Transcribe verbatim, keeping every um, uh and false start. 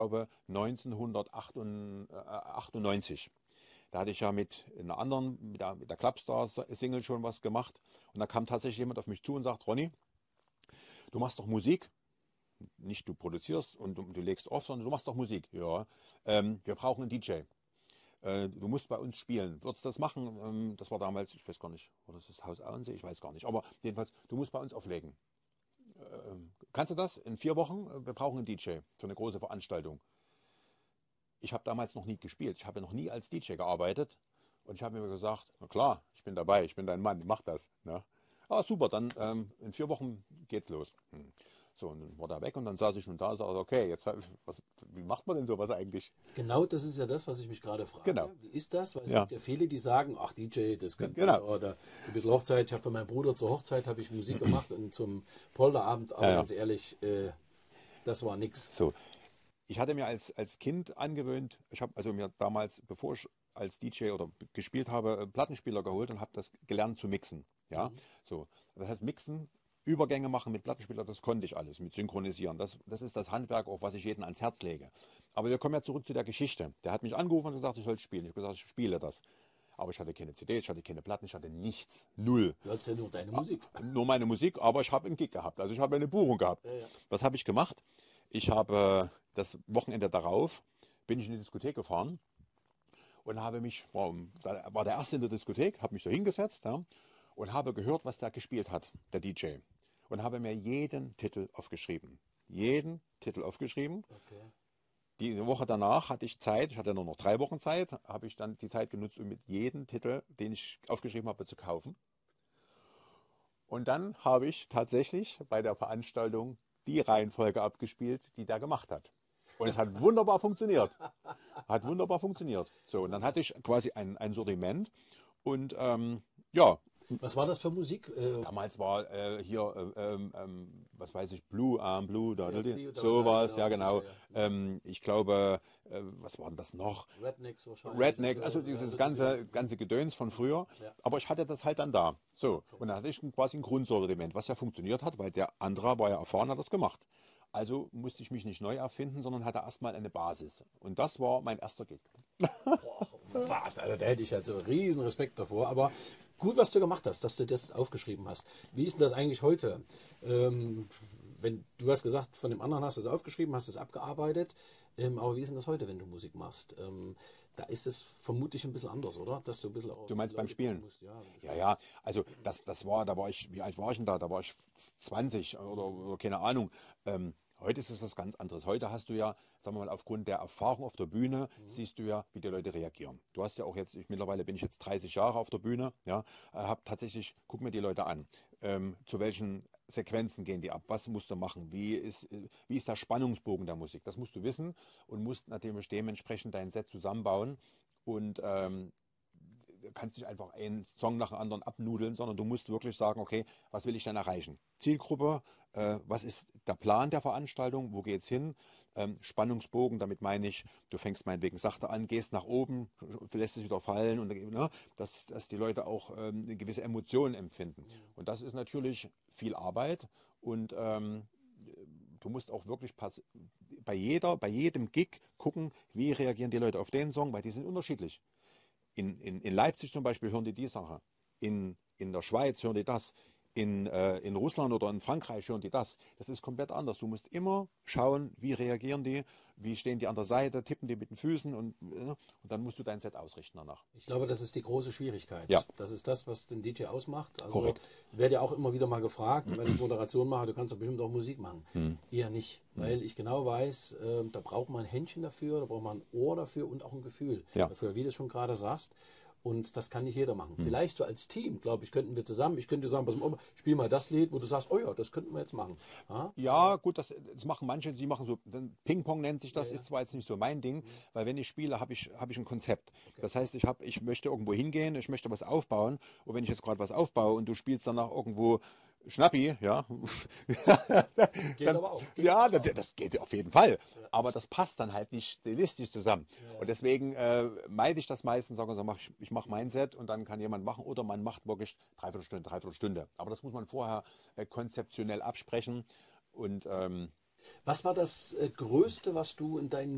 glaube neunzehnhundertachtundneunzig. Da hatte ich ja mit einer anderen, mit der, mit der Clubstar-Single schon was gemacht. Und da kam tatsächlich jemand auf mich zu und sagt, Ronny, du machst doch Musik. Nicht du produzierst und du, du legst auf, sondern du machst doch Musik. Ja, ähm, wir brauchen einen D J. Äh, du musst bei uns spielen. Würdest du das machen? Ähm, das war damals, ich weiß gar nicht, war das das Haus Auensee? Ich weiß gar nicht. Aber jedenfalls, du musst bei uns auflegen. Ähm, kannst du das in vier Wochen? Wir brauchen einen D J für eine große Veranstaltung. Ich habe damals noch nie gespielt. Ich habe noch nie als D J gearbeitet. Und ich habe mir gesagt, na klar, ich bin dabei, ich bin dein Mann, mach das. Ne? Ah, super, dann ähm, in vier Wochen geht's los. Hm. So, und dann war er weg und dann saß ich schon da und sagte, okay, jetzt, was, wie macht man denn sowas eigentlich? Genau, das ist ja das, was ich mich gerade Genau, frage. Wie ist das? Weil es ja, gibt ja viele, die sagen, ach D J, das könnte man, genau, oder ein bisschen Hochzeit. Ich habe für meinen Bruder zur Hochzeit habe ich Musik gemacht und zum Polterabend, ja, aber ja. ganz ehrlich, äh, das war nix. So, ich hatte mir als, als Kind angewöhnt, ich habe also mir damals, bevor ich als D J oder gespielt habe, einen Plattenspieler geholt und habe das gelernt zu mixen. Ja, Mhm. so. Das heißt, mixen, Übergänge machen mit Plattenspieler, das konnte ich alles, mit Synchronisieren. Das, das ist das Handwerk, auch was ich jedem ans Herz lege. Aber wir kommen ja zurück zu der Geschichte. Der hat mich angerufen und gesagt, ich soll spielen. Ich habe gesagt, ich spiele das. Aber ich hatte keine C Ds, ich hatte keine Platten, ich hatte nichts. Null. Du hast ja nur deine Musik. Nur meine Musik, aber ich habe einen Gig gehabt. Also ich habe eine Buchung gehabt. Ja, ja. Was habe ich gemacht? Ich habe das Wochenende darauf, bin ich in die Diskothek gefahren und habe mich, war, um- war der Erste in der Diskothek, habe mich da hingesetzt, ja, und habe gehört, was der gespielt hat, der D J. Und habe mir jeden Titel aufgeschrieben. Jeden Titel aufgeschrieben. Okay. Die Woche danach hatte ich Zeit, ich hatte nur noch drei Wochen Zeit, habe ich dann die Zeit genutzt, um mit jedem Titel, den ich aufgeschrieben habe, zu kaufen. Und dann habe ich tatsächlich bei der Veranstaltung die Reihenfolge abgespielt, die der gemacht hat. Und es hat wunderbar funktioniert. Hat wunderbar funktioniert. So, und dann hatte ich quasi ein, ein Sortiment. Und ähm, ja, Was war das für Musik? Äh, damals war äh, hier, äh, ähm, ähm, was weiß ich, Blue, Arm Blue, da, ja, da, Theo Down, sowas, genau, ja das ist ja, genau. ja. Ähm, ich glaube, äh, was war denn das noch? Rednecks wahrscheinlich und Redneck, so. also Ja, dieses so diese ganze, ganzen. ganze Gedöns von früher. Ja, Aber ich hatte das halt dann da. So, okay. und dann hatte ich quasi ein Grundsortiment, was ja funktioniert hat, weil der andere war ja erfahren, hat das gemacht. Also musste ich mich nicht neu erfinden, sondern hatte erstmal eine Basis. Und das war mein erster Gig. Boah, was, also da hätte ich halt so riesen Respekt davor. Aber gut, was du gemacht hast, dass du das aufgeschrieben hast. Wie ist denn das eigentlich heute? Ähm, wenn du hast gesagt, von dem anderen hast du es aufgeschrieben, hast es abgearbeitet. Ähm, aber wie ist denn das heute, wenn du Musik machst? Ähm, da ist es vermutlich ein bisschen anders, oder? Dass du ein bisschen auch Du auf die meinst beim Leute gucken Spielen? musst. Ja, wenn du Ja, spielst. ja, also das, das war, da war ich, wie alt war ich denn da? Da war ich zwanzig oder, oder keine Ahnung. Ähm, heute ist es was ganz anderes. Heute hast du ja, sagen wir mal, aufgrund der Erfahrung auf der Bühne, siehst du ja, wie die Leute reagieren. Du hast ja auch jetzt, ich, mittlerweile bin ich jetzt dreißig Jahre auf der Bühne, ja, äh, hab tatsächlich, guck mir die Leute an. Ähm, zu welchen Sequenzen gehen die ab? Was musst du machen? Wie ist, äh, wie ist der Spannungsbogen der Musik? Das musst du wissen und musst natürlich dementsprechend dein Set zusammenbauen. Und ähm, du kannst nicht einfach einen Song nach dem anderen abnudeln, sondern du musst wirklich sagen, okay, was will ich denn erreichen? Zielgruppe, äh, was ist der Plan der Veranstaltung, wo geht's hin? Ähm, Spannungsbogen, damit meine ich, du fängst meinetwegen sachte an, gehst nach oben, lässt es wieder fallen und ne, dass, dass die Leute auch ähm, eine gewisse Emotion empfinden. Und das ist natürlich viel Arbeit und ähm, du musst auch wirklich pass bei jeder, bei jedem Gig gucken, wie reagieren die Leute auf den Song, weil die sind unterschiedlich. In, in, in Leipzig zum Beispiel hören die die Sache. In, in der Schweiz hören die das. In, äh, in Russland oder in Frankreich hören die das. Das ist komplett anders. Du musst immer schauen, wie reagieren die, wie stehen die an der Seite, tippen die mit den Füßen und, äh, und dann musst du dein Set ausrichten danach. Ich glaube, das ist die große Ja, Schwierigkeit. Das ist das, was den D J ausmacht. Also korrekt. werde ja auch immer wieder mal gefragt, wenn ich Moderation mache, du kannst doch bestimmt auch Musik machen. Hm. Eher nicht, Hm. weil ich genau weiß, äh, da braucht man ein Händchen dafür, da braucht man ein Ohr dafür und auch ein Gefühl Ja. dafür, wie du schon gerade sagst. Und das kann nicht jeder machen. Hm. Vielleicht so als Team, glaube ich, könnten wir zusammen, ich könnte dir sagen, pass mal, auf, spiel mal das Lied, wo du sagst, oh ja, das könnten wir jetzt machen. Ja, Ja, gut, das, das machen manche, die machen so, Ping-Pong nennt sich das, ja, ja. ist zwar jetzt nicht so mein Ding, Mhm. weil wenn ich spiele, habe ich, hab ich ein Konzept. Okay. Das heißt, ich, hab, ich möchte irgendwo hingehen, ich möchte was aufbauen und wenn ich jetzt gerade was aufbaue und du spielst danach irgendwo Schnappi, ja, Geht dann, aber auch. Geht ja, aber das, auch. das geht auf jeden Fall, Ja. aber das passt dann halt nicht stilistisch zusammen. Ja. Und deswegen äh, meide ich das meistens, sage so, mach ich, ich mache mein Set und dann kann jemand machen oder man macht wirklich dreiviertel Stunde, dreiviertel Stunde. Aber das muss man vorher äh, konzeptionell absprechen. Und ähm, Was war das äh, Größte, was du in deinen